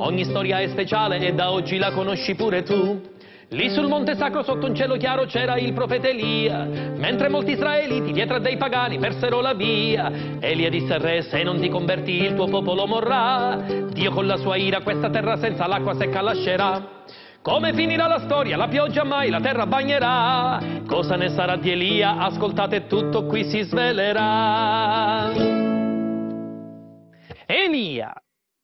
Ogni storia è speciale e da oggi la conosci pure tu. Lì sul monte sacro sotto un cielo chiaro c'era il profeta Elia, mentre molti israeliti dietro a dei pagani persero la via. Elia disse al re: se non ti converti il tuo popolo morrà, Dio con la sua ira questa terra senza l'acqua secca lascerà. Come finirà la storia? La pioggia mai la terra bagnerà. Cosa ne sarà di Elia? Ascoltate, tutto qui si svelerà. Elia.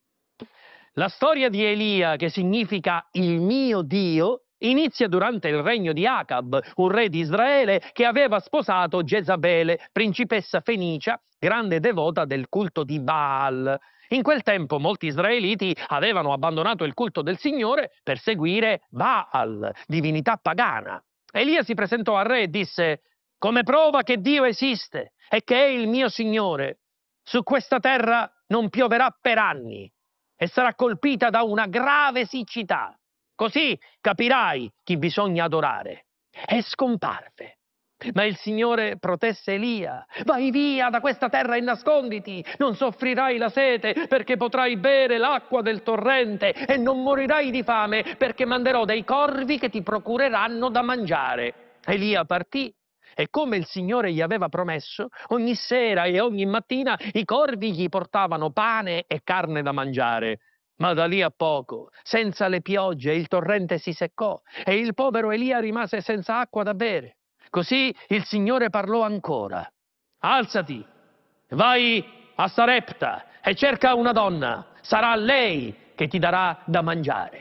La storia di Elia, che significa il mio Dio, inizia durante il regno di Acab, un re di Israele che aveva sposato Jezabele, principessa fenicia, grande devota del culto di Baal. In quel tempo molti israeliti avevano abbandonato il culto del Signore per seguire Baal, divinità pagana. Elia si presentò al re e disse: come prova che Dio esiste e che è il mio Signore, su questa terra non pioverà per anni e sarà colpita da una grave siccità. Così capirai chi bisogna adorare. E scomparve. Ma il Signore protesse Elia: vai via da questa terra e nasconditi, non soffrirai la sete perché potrai bere l'acqua del torrente e non morirai di fame perché manderò dei corvi che ti procureranno da mangiare. Elia partì e come il Signore gli aveva promesso, ogni sera e ogni mattina i corvi gli portavano pane e carne da mangiare. Ma da lì a poco, senza le piogge, il torrente si seccò e il povero Elia rimase senza acqua da bere. Così il Signore parlò ancora: alzati, vai a Sarepta e cerca una donna, sarà lei che ti darà da mangiare.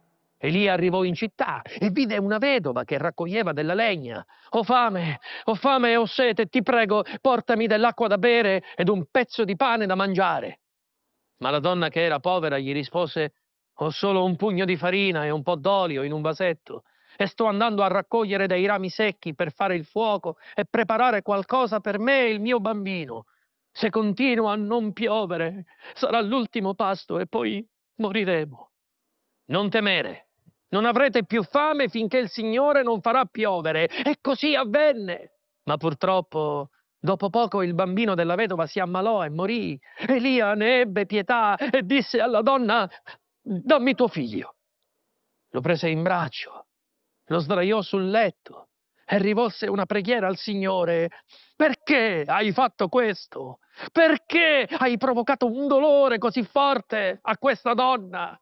Elia arrivò in città e vide una vedova che raccoglieva della legna. Ho fame e ho sete, ti prego, portami dell'acqua da bere ed un pezzo di pane da mangiare. Ma la donna, che era povera, gli rispose: ho solo un pugno di farina e un po' d'olio in un vasetto e sto andando a raccogliere dei rami secchi per fare il fuoco e preparare qualcosa per me e il mio bambino. Se continua a non piovere, sarà l'ultimo pasto e poi moriremo. Non temere, non avrete più fame finché il Signore non farà piovere. E così avvenne. Ma purtroppo, dopo poco il bambino della vedova si ammalò e morì. Elia ne ebbe pietà e disse alla donna: dammi tuo figlio. Lo prese in braccio, lo sdraiò sul letto e rivolse una preghiera al Signore. Perché hai fatto questo? Perché hai provocato un dolore così forte a questa donna?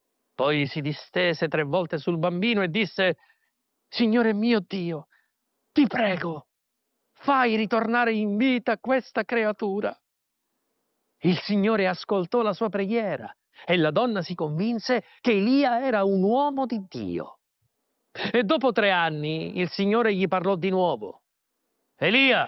Poi si distese 3 volte sul bambino e disse: Signore mio Dio, ti prego, fai ritornare in vita questa creatura. Il Signore ascoltò la sua preghiera e la donna si convinse che Elia era un uomo di Dio. E dopo 3 anni il Signore gli parlò di nuovo. Elia,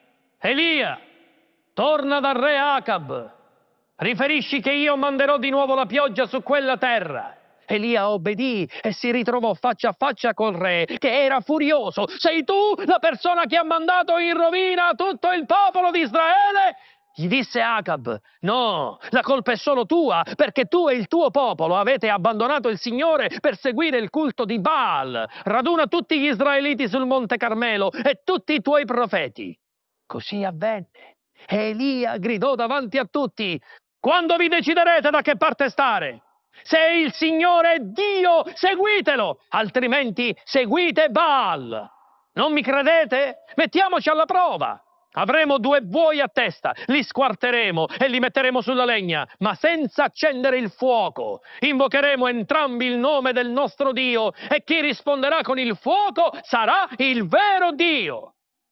Elia, torna dal re Acab. Riferisci che io manderò di nuovo la pioggia su quella terra. Elia obbedì e si ritrovò faccia a faccia col re, che era furioso. Sei tu la persona che ha mandato in rovina tutto il popolo di Israele? Gli disse Acab: no, la colpa è solo tua, perché tu e il tuo popolo avete abbandonato il Signore per seguire il culto di Baal. Raduna tutti gli israeliti sul monte Carmelo e tutti i tuoi profeti. Così avvenne. Elia gridò davanti a tutti: quando vi deciderete da che parte stare? Se il Signore è Dio, seguitelo, altrimenti seguite Baal. Non mi credete? Mettiamoci alla prova. Avremo 2 buoi a testa, li squarteremo e li metteremo sulla legna, ma senza accendere il fuoco. Invocheremo entrambi il nome del nostro Dio e chi risponderà con il fuoco sarà il vero Dio.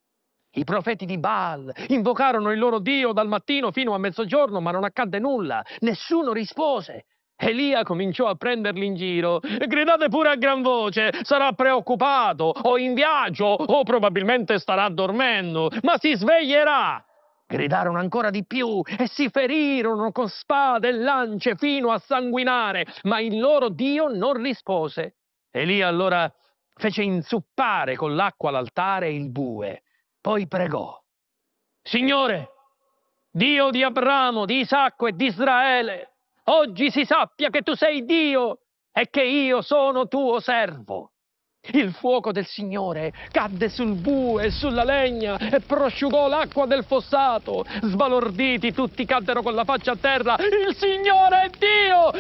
I profeti di Baal invocarono il loro Dio dal mattino fino a mezzogiorno, ma non accadde nulla, nessuno rispose. Elia cominciò a prenderli in giro. Gridate pure a gran voce, sarà preoccupato, o in viaggio, o probabilmente starà dormendo, ma si sveglierà. Gridarono ancora di più e si ferirono con spade e lance fino a sanguinare, ma il loro Dio non rispose. Elia allora fece inzuppare con l'acqua l'altare e il bue. Poi pregò: Signore, Dio di Abramo, di Isacco e di Israele, oggi si sappia che tu sei Dio e che io sono tuo servo. Il fuoco del Signore cadde sul bue e sulla legna e prosciugò l'acqua del fossato. Sbalorditi tutti caddero con la faccia a terra. Il Signore è Dio!